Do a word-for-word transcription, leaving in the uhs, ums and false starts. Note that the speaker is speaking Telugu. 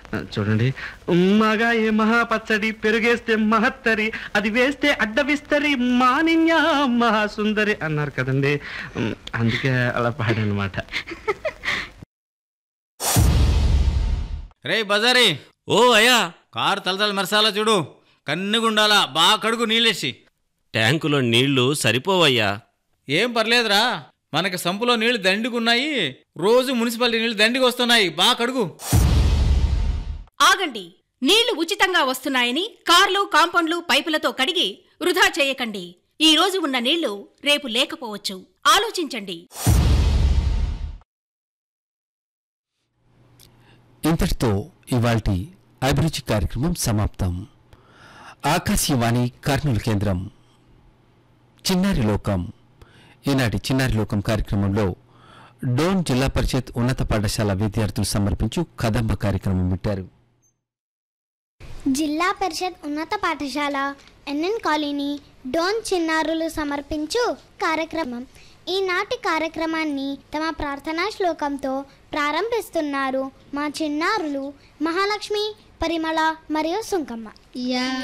చూడండి, మగాయే మహాపచ్చడి, పెరుగేస్తే మహత్తరి, అది వేస్తే అడ్డవిస్తరి, మానిన్య మహాసుందరి అన్నారు కదండి, అందుకే అలా పాడనమాట. రే బజారీ, ఓ అయ్యా, కారు తలతల మెరసాలా చూడు, కన్నుగుండాలా, బాగా కడుగు నీళ్ళేసి. ట్యాంకులో నీళ్లు సరిపోవయ్యా. ఏం పర్లేదురా, మనకి సంపులో నీళ్లు దండిగున్నాయి, రోజు మున్సిపాలిటీ నీళ్లు దండికి వస్తున్నాయి, బాగా కడుగు. ఆగండి, నీళ్లు ఉచితంగా వస్తున్నాయని కార్లు, కాంపౌండ్లు, పైపులతో కడిగి వృధా చేయకండి. ఈ రోజు ఉన్న నీళ్లు రేపు లేకపోవచ్చు, ఆలోచించండి. ఇంతటితో ఇవాల్టి అభిరుచి కార్యక్రమం సమాప్తం. ఆకాశవాణి కర్నూలు కేంద్రం. చిన్నారి లోకం. ఈనాటి చిన్నారి లోకం కార్యక్రమంలో డోన్ జిల్లా పరిషత్ ఉన్నత పాఠశాల విద్యార్థులు సమర్పించు కదంబ కార్యక్రమం వింటారు. జిల్లా పరిషత్ ఉన్నత పాఠశాల ఎన్ఎన్ కాలనీ డోన్ చిన్నారులు సమర్పించు కార్యక్రమం. ఈనాటి కార్యక్రమాన్ని తమ ప్రార్థనా శ్లోకంతో ప్రారంభిస్తున్నారు మా చిన్నారులు మహాలక్ష్మి, పరిమళ మరియు సుంకమ్మ.